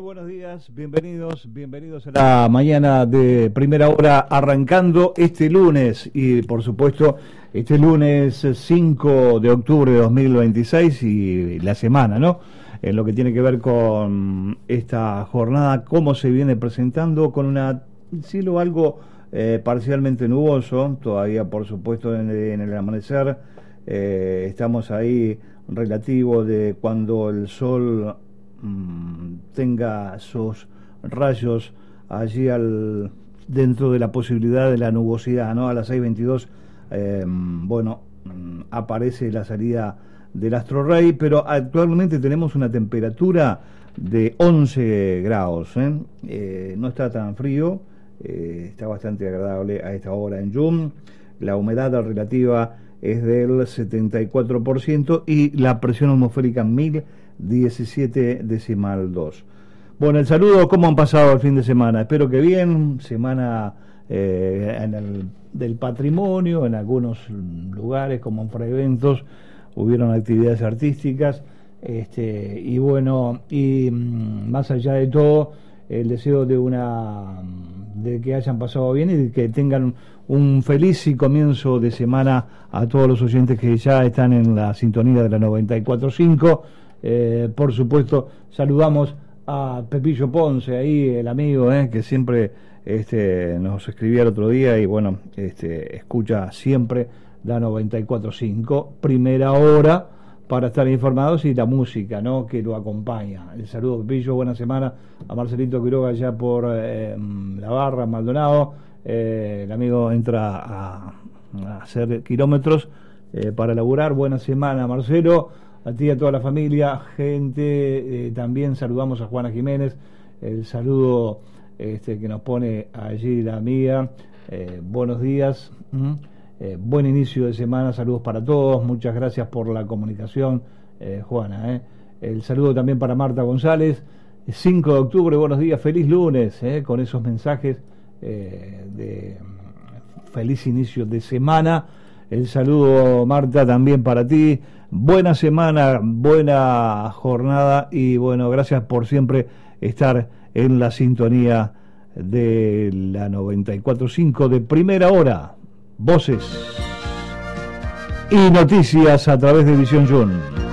buenos días, bienvenidos a la mañana de primera hora, arrancando este lunes y por supuesto este lunes 5 de octubre de 2026 y la semana, ¿no? En lo que tiene que ver con esta jornada, cómo se viene presentando con un cielo algo parcialmente nuboso, todavía por supuesto en el amanecer, estamos ahí relativo de cuando el sol tenga sus rayos allí dentro de la posibilidad de la nubosidad, ¿no? A las 6:22 aparece la salida del astro rey, pero actualmente tenemos una temperatura de 11 grados, no está tan frío, está bastante agradable a esta hora en June. La humedad relativa es del 74% y la presión atmosférica 1017,2. Bueno, el saludo, ¿cómo han pasado el fin de semana? Espero que bien, semana del patrimonio, en algunos lugares como en Eventos hubieron actividades artísticas, y bueno, y más allá de todo, el deseo de que hayan pasado bien y de que tengan un feliz y comienzo de semana a todos los oyentes que ya están en la sintonía de la 94.5. Por supuesto, saludamos a Pepillo Ponce, ahí el amigo que siempre nos escribía el otro día y bueno, escucha siempre la 94.5, primera hora para estar informados y la música, ¿no?, que lo acompaña. El saludo, Pepillo, buena semana. A Marcelito Quiroga allá por La Barra, Maldonado. El amigo entra a hacer kilómetros para laburar. Buena semana, Marcelo. A ti y a toda la familia, gente. También saludamos a Juana Jiménez. El saludo que nos pone allí la amiga. Buenos días. Buen inicio de semana, saludos para todos, muchas gracias por la comunicación, Juana. El saludo también para Marta González, 5 de octubre, buenos días, feliz lunes, con esos mensajes de feliz inicio de semana. El saludo, Marta, también para ti, buena semana, buena jornada y bueno, gracias por siempre estar en la sintonía de la 94.5 de primera hora. Voces y noticias a través de Visión Jun.